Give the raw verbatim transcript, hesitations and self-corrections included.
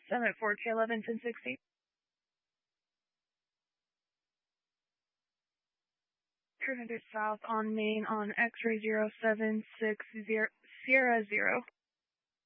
Summit four K eleven ten sixty. Trinity South on main on X-ray zero seven six zero Sierra zero.